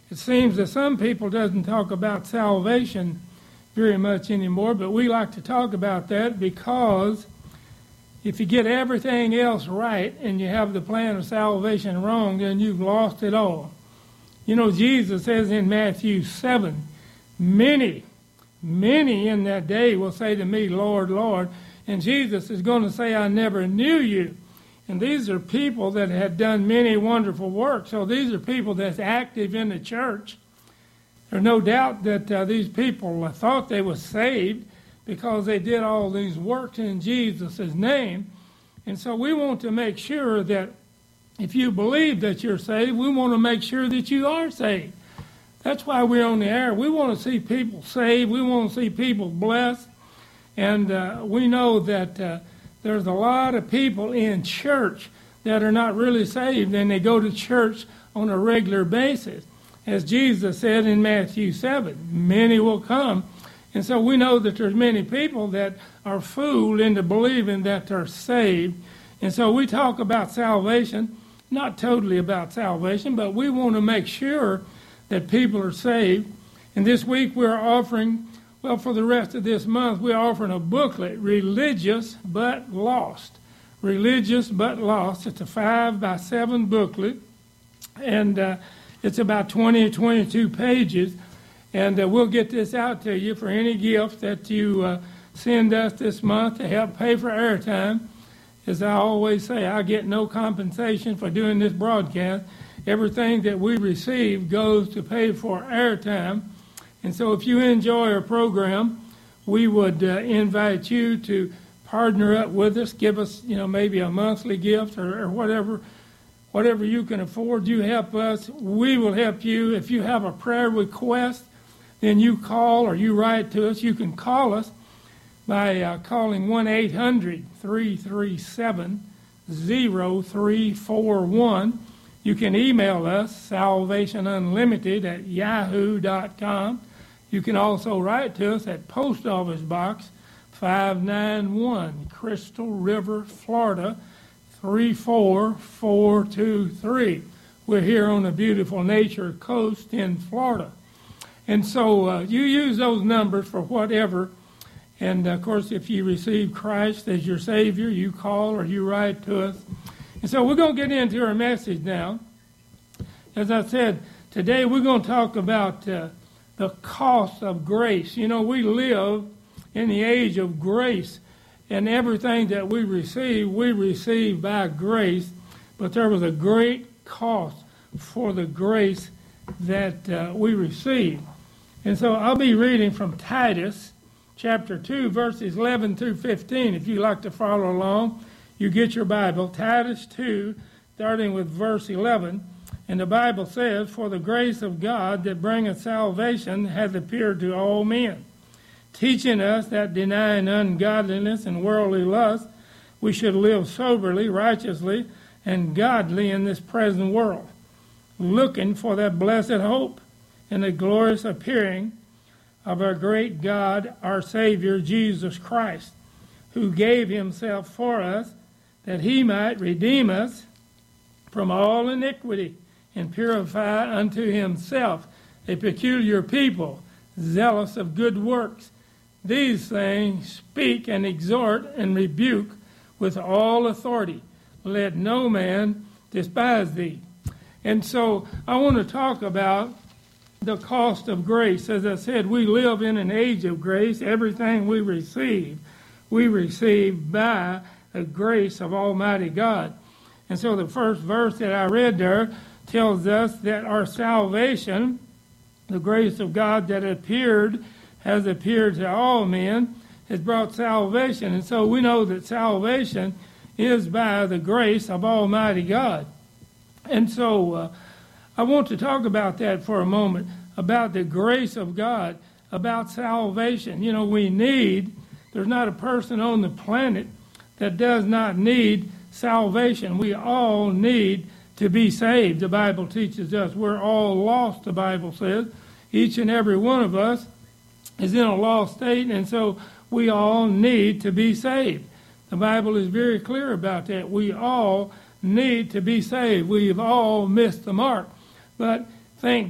It seems that some people doesn't talk about salvation very much anymore, but we like to talk about that because if you get everything else right and you have the plan of salvation wrong, then you've lost it all. You know, Jesus says in Matthew 7, many in that day will say to me, Lord, Lord, and Jesus is going to say, I never knew you. And these are people that had done many wonderful works. So these are people that's active in the church. There's no doubt that these people thought they were saved because they did all these works in Jesus' name. And so we want to make sure that if you believe that you're saved, we want to make sure that you are saved. That's why we're on the air. We want to see people saved. We want to see people blessed. And we know that there's a lot of people in church that are not really saved, and they go to church on a regular basis. As Jesus said in Matthew 7, many will come. And so we know that there's many people that are fooled into believing that they're saved. And so we talk about salvation, not totally about salvation, but we want to make sure that people are saved. And this week we're offering, well, for the rest of this month, we're offering a booklet, Religious But Lost. Religious But Lost. It's a 5x7 booklet, and it's about 20 or 22 pages. And we'll get this out to you for any gift that you send us this month to help pay for airtime. As I always say, I get no compensation for doing this broadcast. Everything that we receive goes to pay for airtime. And so if you enjoy our program, we would invite you to partner up with us. Give us, maybe a monthly gift or whatever you can afford. You help us, we will help you. If you have a prayer request, then you call or you write to us. You can call us by calling 1-800-337-0341. You can email us, salvationunlimited@yahoo.com. You can also write to us at Post Office Box 591, Crystal River, Florida, 34423. We're here on the beautiful Nature Coast in Florida. And so you use those numbers for whatever. And, of course, if you receive Christ as your Savior, you call or you write to us. And so we're going to get into our message now. As I said, today we're going to talk about the cost of grace. You know, we live in the age of grace, and everything that we receive by grace, but there was a great cost for the grace that we receive. And so I'll be reading from Titus chapter 2, verses 11 through 15. If you like to follow along, you get your Bible. Titus 2, starting with verse 11. And the Bible says, For the grace of God that bringeth salvation hath appeared to all men, teaching us that denying ungodliness and worldly lust, we should live soberly, righteously, and godly in this present world, looking for that blessed hope and the glorious appearing of our great God, our Savior, Jesus Christ, who gave himself for us, that he might redeem us from all iniquity and purify unto himself a peculiar people, zealous of good works. These things speak and exhort and rebuke with all authority. Let no man despise thee. And so I want to talk about the cost of grace. As I said, we live in an age of grace. Everything we receive by the grace of Almighty God. And so the first verse that I read there tells us that our salvation, the grace of God that has appeared to all men, has brought salvation. And so we know that salvation is by the grace of Almighty God. And so I want to talk about that for a moment, about the grace of God, about salvation. You know, there's not a person on the planet that does not need salvation. We all need to be saved. The Bible teaches us we're all lost, the Bible says. Each and every one of us is in a lost state, and so we all need to be saved. The Bible is very clear about that. We all need to be saved. We've all missed the mark. But thank